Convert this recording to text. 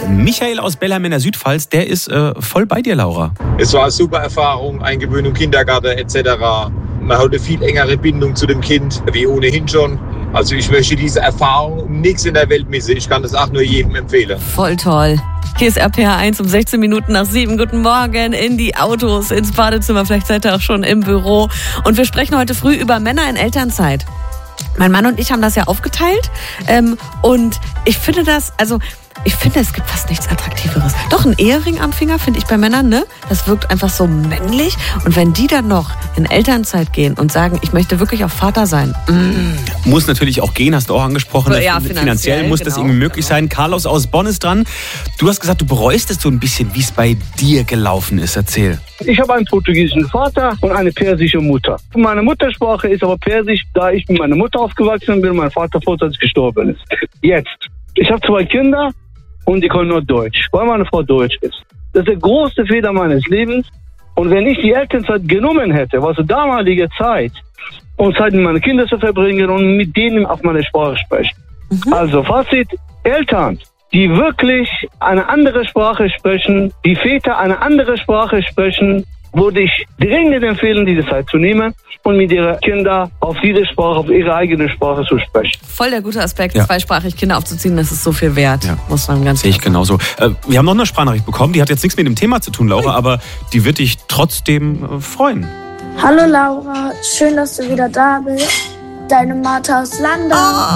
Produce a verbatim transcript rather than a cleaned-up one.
Michael aus Bellheim in der Südpfalz, der ist äh, voll bei dir, Laura. Es war eine super Erfahrung, Eingewöhnung, Kindergarten et cetera. Man hat eine viel engere Bindung zu dem Kind, wie ohnehin schon. Also ich möchte diese Erfahrung um nichts in der Welt missen. Ich kann das auch nur jedem empfehlen. Voll toll. Hier ist R P H eins um sechzehn Minuten nach sieben. Guten Morgen in die Autos, ins Badezimmer. Vielleicht seid ihr auch schon im Büro. Und wir sprechen heute früh über Männer in Elternzeit. Mein Mann und ich haben das ja aufgeteilt. Ähm, und ich finde das, also ich finde, es gibt fast nichts Attraktiveres. Doch, ein Ehering am Finger finde ich bei Männern, ne? Das wirkt einfach so männlich. Und wenn die dann noch in Elternzeit gehen und sagen, ich möchte wirklich auch Vater sein. Mm. Muss natürlich auch gehen, hast du auch angesprochen. Ja, finanziell, finanziell muss genau, das irgendwie möglich genau. sein. Carlos aus Bonn ist dran. Du hast gesagt, du bereust es so ein bisschen, wie es bei dir gelaufen ist. Erzähl. Ich habe einen portugiesischen Vater und eine persische Mutter. Meine Muttersprache ist aber Persisch, da ich mit meiner Mutter aufgewachsen bin und mein Vater vorzeitig gestorben ist. Jetzt. Ich habe zwei Kinder und die können nur Deutsch, weil meine Frau Deutsch ist. Das ist der größte Fehler meines Lebens. Und wenn ich die Elternzeit genommen hätte, was zur damaligen Zeit, um Zeit mit meinen Kindern zu verbringen und mit denen auf meine Sprache sprechen. Mhm. Also Fazit, Eltern, die wirklich eine andere Sprache sprechen, die Väter eine andere Sprache sprechen, würde ich dringend empfehlen, diese Zeit zu nehmen und mit ihren Kindern auf diese Sprache, auf ihre eigene Sprache zu sprechen. Voll der gute Aspekt, Ja. zweisprachig Kinder aufzuziehen, das ist so viel wert, Ja. muss man ganz Sehe ich klar sagen. genauso. Äh, wir haben noch eine Sprachnachricht bekommen, die hat jetzt nichts mit dem Thema zu tun, Laura, aber die wird dich trotzdem äh, freuen. Hallo Laura, schön, dass du wieder da bist. Deine Martha aus London.